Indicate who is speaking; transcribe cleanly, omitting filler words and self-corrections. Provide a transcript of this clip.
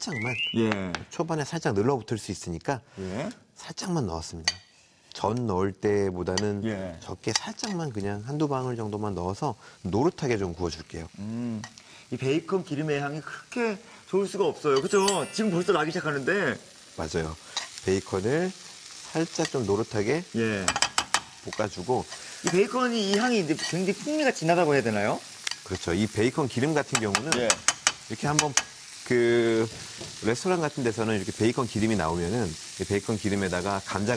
Speaker 1: 살짝만
Speaker 2: 예.
Speaker 1: 초반에 살짝 늘러붙을 수 있으니까
Speaker 2: 예.
Speaker 1: 살짝만 넣었습니다. 전 넣을 때보다는
Speaker 2: 예.
Speaker 1: 적게 살짝만 그냥 한두 방울 정도만 넣어서 노릇하게 좀 구워줄게요.
Speaker 2: 이 베이컨 기름의 향이 그렇게 좋을 수가 없어요. 그렇죠? 지금 벌써 나기 시작하는데.
Speaker 1: 맞아요. 베이컨을 살짝 좀 노릇하게
Speaker 2: 예.
Speaker 1: 볶아주고
Speaker 2: 이 베이컨이 이 향이 이제 굉장히 풍미가 진하다고 해야 되나요?
Speaker 1: 그렇죠. 이 베이컨 기름 같은 경우는
Speaker 2: 예.
Speaker 1: 이렇게 한번 그 레스토랑 같은 데서는 이렇게 베이컨 기름이 나오면은 이 베이컨 기름에다가 감자